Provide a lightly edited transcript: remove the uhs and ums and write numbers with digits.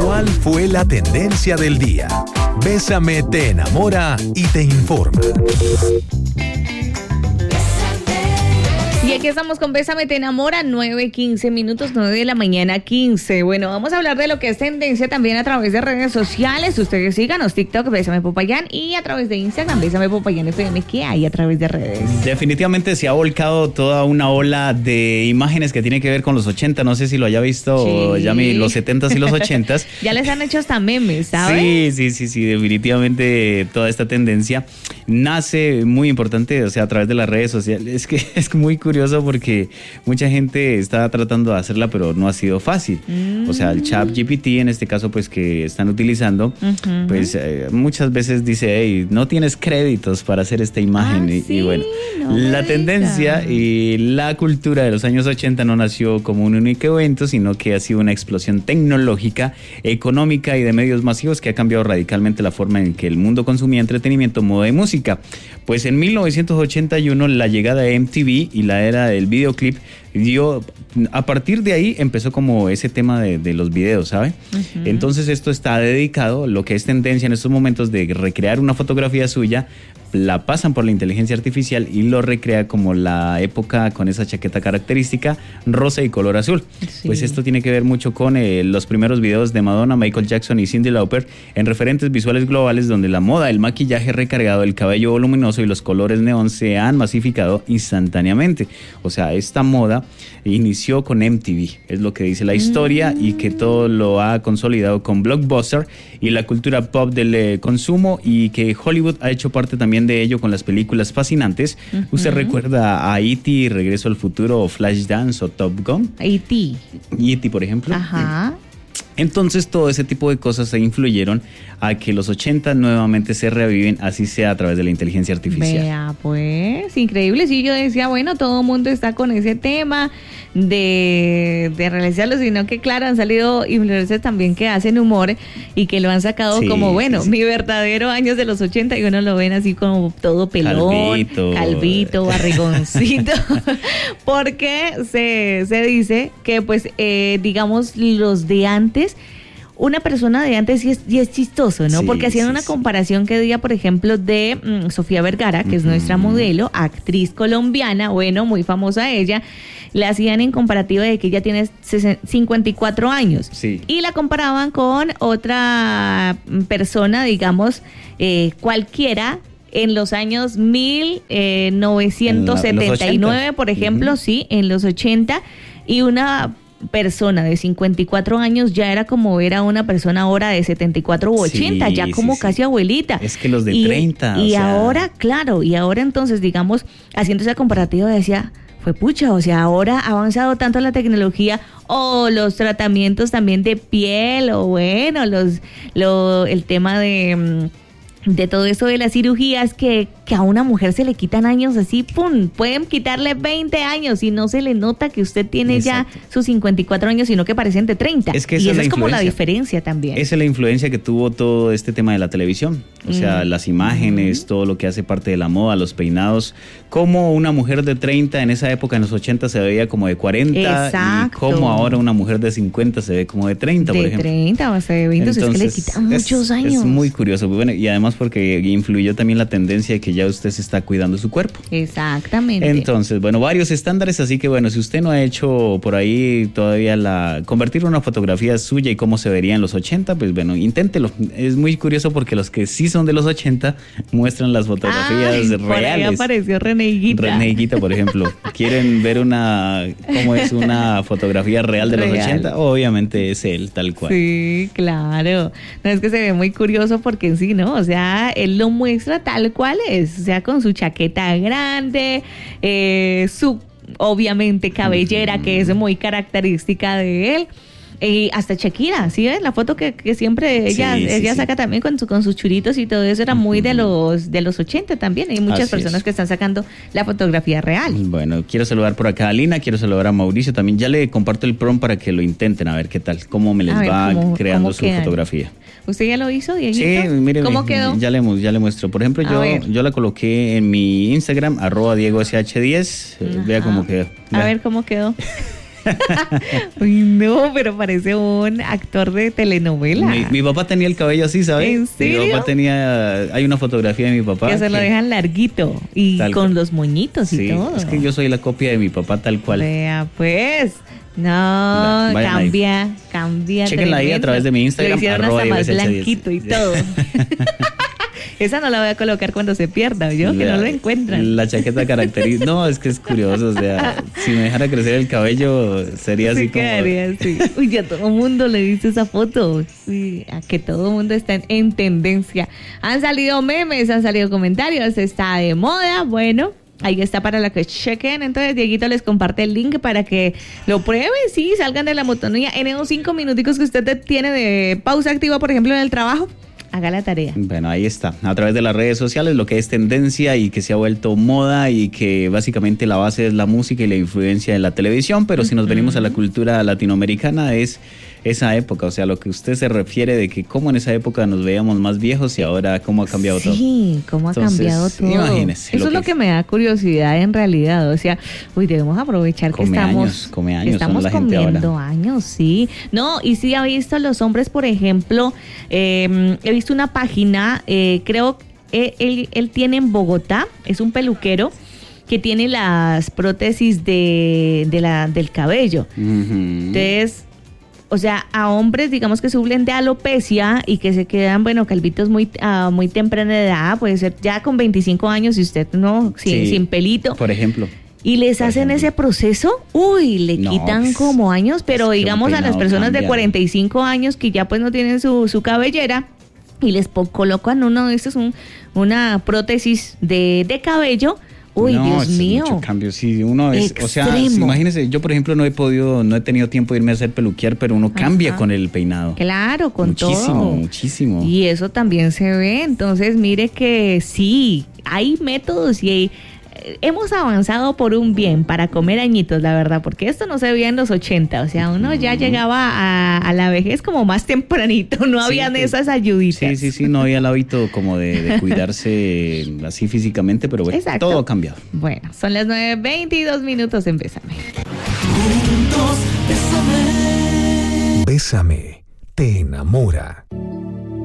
¿Cuál fue la tendencia del día? Bésame te enamora y te informa. Y aquí estamos con Bésame te enamora, 9:15 minutos, 9 de la mañana 15. Bueno, vamos a hablar de lo que es tendencia también a través de redes sociales. Ustedes síganos, TikTok, Bésame Popayán, y a través de Instagram, Bésame Popayán FM. ¿Qué hay a través de redes? Definitivamente se ha volcado toda una ola de imágenes que tiene que ver con los 80. No sé si lo haya visto, Sí. Yami, los 70s y los 80s. Ya les han hecho hasta memes, ¿sabes? Sí, definitivamente toda esta tendencia nace muy importante, o sea, a través de las redes sociales. Es que es muy curioso porque mucha gente está tratando de hacerla, pero no ha sido fácil. O sea, el ChatGPT en este caso, pues que están utilizando, pues muchas veces dice, hey, no tienes créditos para hacer esta imagen. Y bueno, no la tendencia y la cultura de los años 80 no nació como un único evento, sino que ha sido una explosión tecnológica, económica y de medios masivos que ha cambiado radicalmente la forma en que el mundo consumía entretenimiento, moda y música. Pues en 1981 la llegada de MTV y la era del videoclip a partir de ahí empezó como ese tema de los videos, ¿sabe? Entonces esto está dedicado, lo que es tendencia en estos momentos de recrear una fotografía suya, la pasan por la inteligencia artificial y lo recrea como la época con esa chaqueta característica rosa y color azul. Sí. Pues esto tiene que ver mucho con los primeros videos de Madonna, Michael Jackson y Cyndi Lauper en referentes visuales globales donde la moda, el maquillaje recargado, el cabello voluminoso y los colores neón se han masificado instantáneamente. O sea, esta moda inició con MTV, es lo que dice la historia, y que todo lo ha consolidado con Blockbuster y la cultura pop del consumo, y que Hollywood ha hecho parte también de ello con las películas fascinantes. ¿Usted recuerda a E.T., Regreso al Futuro, o Flashdance o Top Gun? E.T., por ejemplo. Ajá. Entonces todo ese tipo de cosas se influyeron a que los 80 nuevamente se reviven, así sea a través de la inteligencia artificial. Vea, pues, increíble. Sí, yo decía, bueno, todo el mundo está con ese tema de realizarlo, sino que claro, han salido influencers también que hacen humor y que lo han sacado como, bueno, mi verdadero años de los 80, y uno lo ven así como todo pelón, calvito, barrigoncito, porque se dice que pues, digamos, los de antes, una persona de antes sí es chistoso, ¿no? Porque hacían una comparación que decía, por ejemplo, de Sofía Vergara, que es nuestra modelo, actriz colombiana, bueno, muy famosa ella, la hacían en comparativa de que ella tiene 54 años. Sí. Y la comparaban con otra persona, digamos, cualquiera, en los años 1979, por ejemplo, sí, en los 80, y una persona de 54 años ya era como era una persona ahora de 74 u 80, ya como casi abuelita. Es que los de 30. Y ahora, claro, y ahora entonces, digamos, haciendo esa comparativa decía, fue pucha, o sea, ahora ha avanzado tanto la tecnología o los tratamientos también de piel, o bueno, el tema de todo eso de las cirugías que a una mujer se le quitan años así, ¡pum! Pueden quitarle 20 años y no se le nota que usted tiene ya sus 54 años, sino que parecen de 30. Es que y esa es como la diferencia también. Esa es la influencia que tuvo todo este tema de la televisión. O sea, las imágenes, todo lo que hace parte de la moda, los peinados. Como una mujer de 30 en esa época, en los 80, se veía como de 40. Exacto. Y como ahora una mujer de 50 se ve como de 30, por ejemplo. De 30 o sea, de 20, entonces es que le quitan muchos años. Es muy curioso. Bueno, y además porque influyó también la tendencia de que ya usted se está cuidando su cuerpo. Exactamente. Entonces, bueno, varios estándares, así que bueno, si usted no ha hecho por ahí todavía convertir una fotografía suya y cómo se vería en los 80, pues bueno, inténtelo. Es muy curioso porque los que sí son de los 80 muestran las fotografías reales. Por ahí apareció René Higuita. René Higuita, por ejemplo. ¿Quieren ver cómo es una fotografía real de los 80? Obviamente es él, tal cual. Sí, claro. No, es que se ve muy curioso porque sí, ¿no? O sea, él lo muestra tal cual es, o sea, con su chaqueta grande, su obviamente cabellera que es muy característica de él. Hasta Shakira, ¿sí ves? La foto que siempre ella saca también con sus churitos y todo eso era muy de los 80 también. Hay muchas personas que están sacando la fotografía real. Bueno, quiero saludar por acá a Lina, quiero saludar a Mauricio también. Ya le comparto el prompt para que lo intenten, a ver qué tal, cómo me les va creando su fotografía. ¿Usted ya lo hizo, Dieguito? Sí, mire, ¿cómo quedó? Ya le muestro. Por ejemplo, yo la coloqué en mi Instagram, @DiegoSH10. Vea cómo quedó. A ver cómo quedó. Uy, no, pero parece un actor de telenovela. Mi papá tenía el cabello así, ¿sabes? ¿En serio? Mi papá hay una fotografía de mi papá. Que se lo dejan larguito y con los moñitos y todo. Es que yo soy la copia de mi papá tal cual. Vea, pues. No, cambia. Chequenla ahí a través de mi Instagram. Lo hicieron hasta más blanquito y todo. Esa no la voy a colocar cuando se pierda, que no lo encuentran. La chaqueta característica. No, es que es curioso, o sea, si me dejara crecer el cabello sería así como... así. Uy, ya todo el mundo le dice esa foto. Uy, a que todo el mundo está en tendencia. Han salido memes, han salido comentarios, está de moda, bueno... Ahí está para la que chequen. Entonces Dieguito les comparte el link para que lo prueben, sí, salgan de la monotonía. En esos 5 minuticos que usted tiene de pausa activa, por ejemplo, en el trabajo, haga la tarea. Bueno, ahí está. A través de las redes sociales, lo que es tendencia y que se ha vuelto moda y que básicamente la base es la música y la influencia de la televisión, pero si nos venimos a la cultura latinoamericana es esa época, o sea, lo que usted se refiere de que cómo en esa época nos veíamos más viejos y ahora cómo ha cambiado todo. Sí, cómo ha cambiado todo. Imagínese. Eso es lo que me da curiosidad en realidad, o sea, debemos aprovechar que estamos comiendo años, sí. No, y sí ha visto los hombres, por ejemplo, he visto una página, creo, él tiene en Bogotá, es un peluquero que tiene las prótesis del cabello. Entonces, o sea, a hombres, digamos, que sufren de alopecia y que se quedan, calvitos muy temprana edad, puede ser ya con 25 años y usted sin pelito. Por ejemplo. Y les hacen ese proceso, le quitan como años, pero digamos a las personas de 45 años que ya pues no tienen su cabellera y les colocan uno de estos, una prótesis de cabello. Dios mío. Mucho cambio, sí, uno es, extremo. O sea, imagínese, yo por ejemplo no he tenido tiempo de irme a hacer peluquear, pero uno cambia con el peinado. Claro, con todo. Muchísimo. Y eso también se ve, entonces mire que sí, hay métodos y hemos avanzado por un bien para comer añitos, la verdad, porque esto no se veía en los 80, o sea, uno ya llegaba a la vejez como más tempranito, no habían esas ayuditas. Sí, no había el hábito como de cuidarse así físicamente, pero bueno, todo ha cambiado. Bueno, son las 9:22 en Bésame. Bésame, te enamora.